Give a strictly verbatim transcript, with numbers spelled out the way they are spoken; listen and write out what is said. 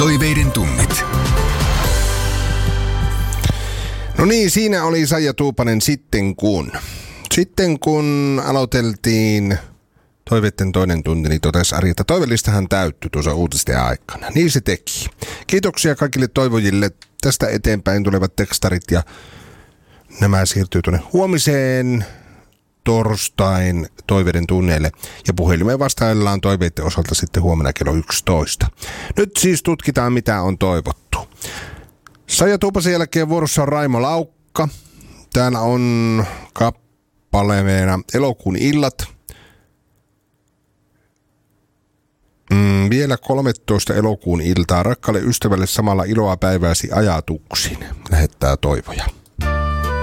Toiveiden tunnit. No niin, siinä oli Saija Tuupanen sitten kun. Sitten kun aloiteltiin toiveiden toinen tunti, niin totesi Ari, että toivelistahan täyttyi tuossa uutisten aikana. Niin se teki. Kiitoksia kaikille toivojille. Tästä eteenpäin tulevat tekstarit ja nämä siirtyy tuonne huomiseen torstain toiveiden tunneille. Ja puhelimeen vastaillaan toiveiden osalta sitten huomenna kello yksitoista. Nyt siis tutkitaan, mitä on toivottu. Saija Tuupasen jälkeen vuorossa on Raimo Laukka. Täällä on kappaleena Elokuun illat. Mm, vielä kolmetoista elokuun iltaa. Rakkaalle ystävälle samalla iloa päivääsi ajatuksin. Lähettää toivoja.